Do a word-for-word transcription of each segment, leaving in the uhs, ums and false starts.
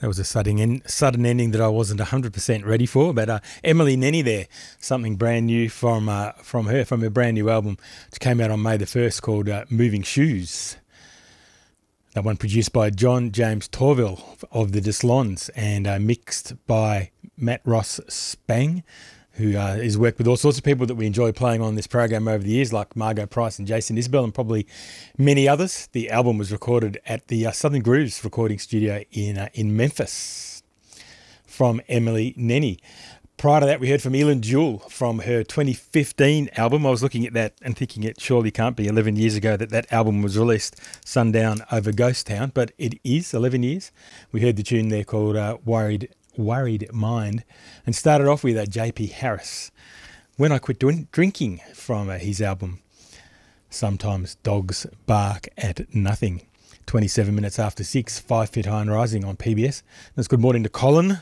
That was a sudden en- sudden ending that I wasn't one hundred percent ready for. But uh, Emily Nenny there, something brand new from uh, from her, from her brand new album, which came out on May the first, called uh, Moving Shoes. That one produced by John James Torville of the Deslons and uh, mixed by Matt Ross Spang, who uh, has worked with all sorts of people that we enjoy playing on this program over the years, like Margot Price and Jason Isbell and probably many others. The album was recorded at the uh, Southern Grooves recording studio in uh, in Memphis from Emily Nenny. Prior to that, we heard from Elin Jewell from her twenty fifteen album. I was looking at that and thinking it surely can't be eleven years ago that that album was released, Sundown Over Ghost Town, but it is eleven years. We heard the tune there called uh, Worried Worried Mind, and started off with uh, J P Harris, When I Quit Doing, Drinking, from uh, his album Sometimes Dogs Bark at Nothing. twenty-seven minutes after six, Five Feet High and Rising on P B S. That's good morning to Colin.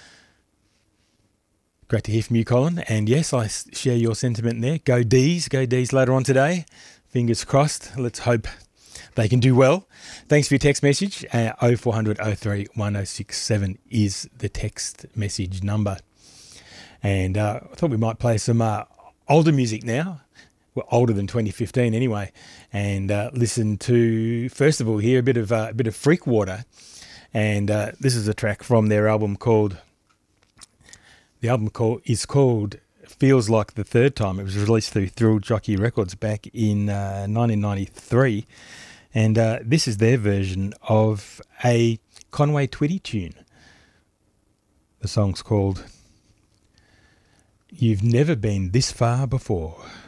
Great to hear from you, Colin. And yes, I share your sentiment there. Go D's, go D's later on today. Fingers crossed. Let's hope they can do well. Thanks for your text message. Uh, oh four hundred oh three one oh six seven is the text message number. And uh, I thought we might play some uh, older music now. Well, older than twenty fifteen anyway. And uh, listen to, first of all, here a bit of uh, a bit of Freakwater. And uh, this is a track from their album called, the album called is called Feels Like the Third Time. It was released through Thrill Jockey Records back in uh, nineteen ninety-three. And uh, this is their version of a Conway Twitty tune. The song's called You've Never Been This Far Before.